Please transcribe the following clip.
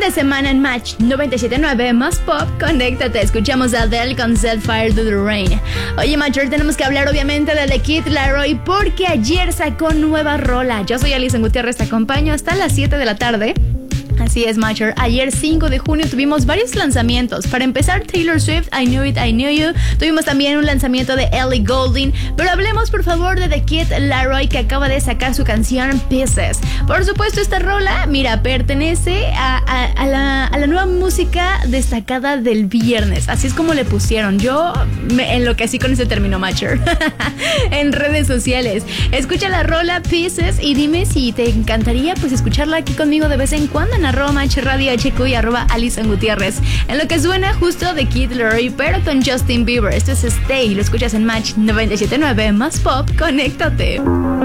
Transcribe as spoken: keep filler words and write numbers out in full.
de semana en Match noventa y siete punto nueve más Pop. Conéctate, escuchamos a Adele con Set Fire to the Rain. Oye, Matcher, tenemos que hablar obviamente de The Kid Laroi porque ayer sacó nueva rola. Yo soy Alison Gutiérrez, te acompaño hasta las siete de la tarde. Así es, Matcher. Ayer cinco de junio tuvimos varios lanzamientos. Para empezar, Taylor Swift, I Knew It, I Knew You. Tuvimos también un lanzamiento de Ellie Goulding. Pero hablemos, por favor, de The Kid Laroi, que acaba de sacar su canción Pieces. Por supuesto, esta rola, mira, pertenece a, a, a, la, a la nueva música destacada del viernes. Así es como le pusieron. Yo me enloquecí con ese término, Matcher. En redes sociales. Escucha la rola Pieces y dime si te encantaría pues escucharla aquí conmigo de vez en cuando en arroba Match Radio H Q y arroba Alison Gutiérrez. En lo que suena justo de Kid Laroi, pero con Justin Bieber. Esto es Stay, lo escuchas en Match noventa y siete punto nueve más Pop. Conéctate.